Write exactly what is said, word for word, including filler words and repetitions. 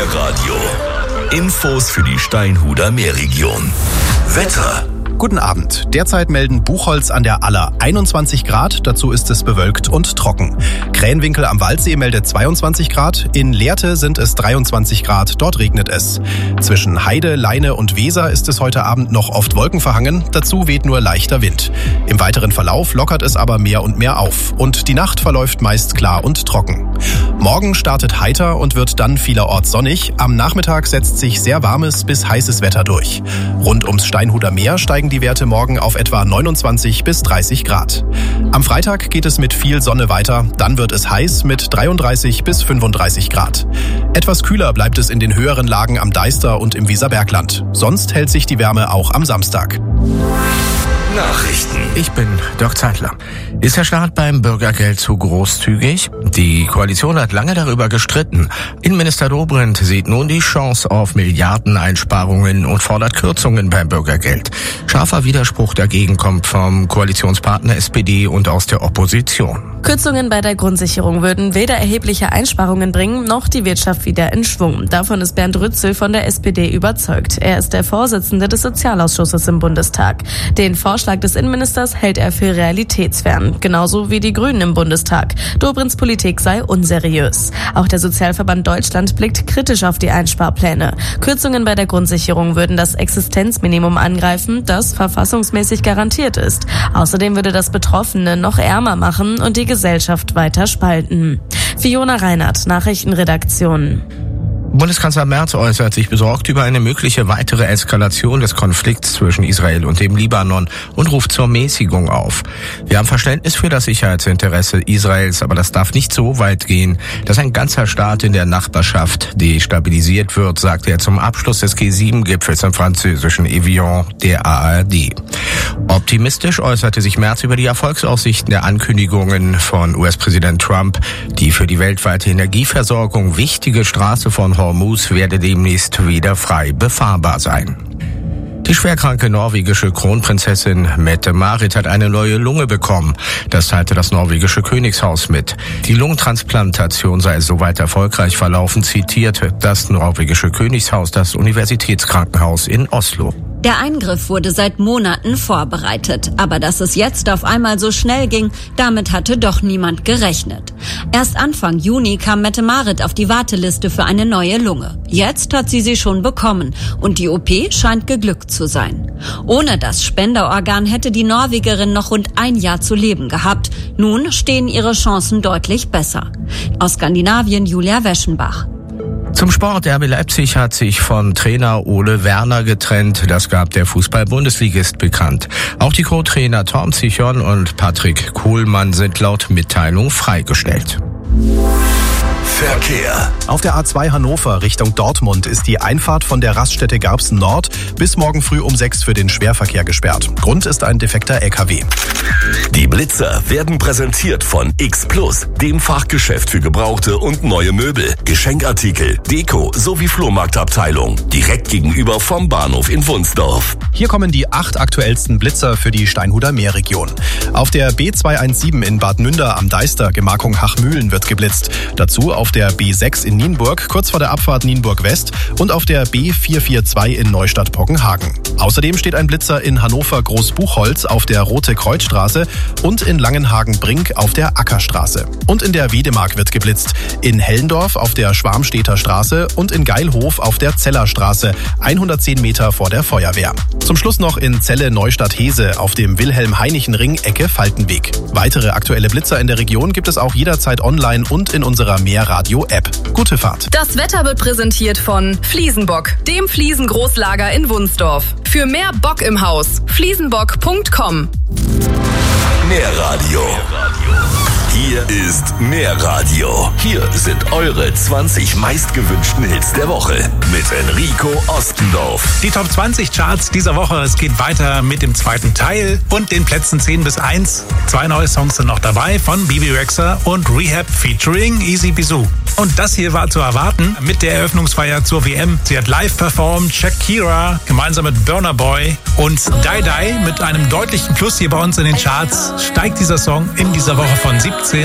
Meerradio. Infos für die Steinhuder Meerregion. Wetter. Guten Abend. Derzeit melden Buchholz an der Aller einundzwanzig Grad, dazu ist es bewölkt und trocken. Krähenwinkel am Waldsee meldet zweiundzwanzig Grad, in Lehrte sind es dreiundzwanzig Grad, dort regnet es. Zwischen Heide, Leine und Weser ist es heute Abend noch oft wolkenverhangen, dazu weht nur leichter Wind. Im weiteren Verlauf lockert es aber mehr und mehr auf und die Nacht verläuft meist klar und trocken. Morgen startet heiter und wird dann vielerorts sonnig, am Nachmittag setzt sich sehr warmes bis heißes Wetter durch. Rund ums Steinhuder Meer steigen die Werte morgen auf etwa neunundzwanzig bis dreißig Grad. Am Freitag geht es mit viel Sonne weiter, dann wird es heiß mit dreiunddreißig bis fünfunddreißig Grad. Etwas kühler bleibt es in den höheren Lagen am Deister und im Weserbergland. Sonst hält sich die Wärme auch am Samstag. Nachrichten. Ich bin Dirk Zeitler. Ist der Staat beim Bürgergeld zu großzügig? Die Koalition hat lange darüber gestritten. Innenminister Dobrindt sieht nun die Chance auf Milliardeneinsparungen und fordert Kürzungen beim Bürgergeld. Scharfer Widerspruch dagegen kommt vom Koalitionspartner S P D und aus der Opposition. Kürzungen bei der Grundsicherung würden weder erhebliche Einsparungen bringen, noch die Wirtschaft wieder in Schwung. Davon ist Bernd Rützel von der S P D überzeugt. Er ist der Vorsitzende des Sozialausschusses im Bundestag. Den Vorschlag des Innenministers hält er für realitätsfern, genauso wie die Grünen im Bundestag. Dobrindts Politik sei unseriös. Auch der Sozialverband Deutschland blickt kritisch auf die Einsparpläne. Kürzungen bei der Grundsicherung würden das Existenzminimum angreifen, das verfassungsmäßig garantiert ist. Außerdem würde das Betroffene noch ärmer machen und die Gesellschaft weiter spalten. Fiona Reinhardt, Nachrichtenredaktion. Bundeskanzler Merz äußert sich besorgt über eine mögliche weitere Eskalation des Konflikts zwischen Israel und dem Libanon und ruft zur Mäßigung auf. Wir haben Verständnis für das Sicherheitsinteresse Israels, aber das darf nicht so weit gehen, dass ein ganzer Staat in der Nachbarschaft destabilisiert wird, sagte er zum Abschluss des G sieben Gipfels im französischen Evian der A R D. Optimistisch äußerte sich Merz über die Erfolgsaussichten der Ankündigungen von U S-Präsident Trump. Die für die weltweite Energieversorgung wichtige Straße von Hormuz werde demnächst wieder frei befahrbar sein. Die schwerkranke norwegische Kronprinzessin Mette-Marit hat eine neue Lunge bekommen. Das teilte das norwegische Königshaus mit. Die Lungentransplantation sei soweit erfolgreich verlaufen, zitierte das norwegische Königshaus das Universitätskrankenhaus in Oslo. Der Eingriff wurde seit Monaten vorbereitet, aber dass es jetzt auf einmal so schnell ging, damit hatte doch niemand gerechnet. Erst Anfang Juni kam Mette-Marit auf die Warteliste für eine neue Lunge. Jetzt hat sie sie schon bekommen und die O P scheint geglückt zu sein. Ohne das Spenderorgan hätte die Norwegerin noch rund ein Jahr zu leben gehabt. Nun stehen ihre Chancen deutlich besser. Aus Skandinavien Julia Weschenbach. Zum Sport. R B Leipzig hat sich von Trainer Ole Werner getrennt. Das gab der Fußball-Bundesligist bekannt. Auch die Co-Trainer Torm Zichon und Patrick Kohlmann sind laut Mitteilung freigestellt. Verkehr. Auf der A zwei Hannover Richtung Dortmund ist die Einfahrt von der Raststätte Garbsen Nord bis morgen früh um sechs für den Schwerverkehr gesperrt. Grund ist ein defekter L K W. Die Blitzer werden präsentiert von X Plus, dem Fachgeschäft für gebrauchte und neue Möbel, Geschenkartikel, Deko sowie Flohmarktabteilung. Direkt gegenüber vom Bahnhof in Wunsdorf. Hier kommen die acht aktuellsten Blitzer für die Steinhuder Meerregion. Auf der B zweihundertsiebzehn in Bad Münder am Deister, Gemarkung Hachmühlen, wird geblitzt. Dazu auf der B sechs in Nienburg, kurz vor der Abfahrt Nienburg West und auf der B vierhundertzweiundvierzig in Neustadt-Pockenhagen. Außerdem steht ein Blitzer in Hannover Großbuchholz auf der Rote Kreuzstraße und in Langenhagen-Brink auf der Ackerstraße. Und in der Wedemark wird geblitzt, in Hellendorf auf der Schwarmstedter Straße und in Geilhof auf der Zellerstraße, hundertzehn Meter vor der Feuerwehr. Zum Schluss noch in Celle-Neustadt-Hese auf dem Wilhelm-Heinichen-Ring Ecke Faltenweg. Weitere aktuelle Blitzer in der Region gibt es auch jederzeit online und in unserer Meerradio-App. Gute Fahrt. Das Wetter wird präsentiert von Fliesenbock, dem Fliesengroßlager in Wunsdorf. Für mehr Bock im Haus, fliesenbock punkt com. Meerradio. Hier ist Meerradio. Hier sind eure zwanzig meistgewünschten Hits der Woche mit Enrico Ostendorf. Die Top zwanzig Charts dieser Woche. Es geht weiter mit dem zweiten Teil und den Plätzen zehn bis eins. Zwei neue Songs sind noch dabei von Bibi Rexha und Rehab featuring Easy Bizou. Und das hier war zu erwarten mit der Eröffnungsfeier zur W M. Sie hat live performt, Shakira gemeinsam mit Burna Boy und Die Die mit einem deutlichen Plus hier bei uns in den Charts. Steigt dieser Song in dieser Woche von siebzehn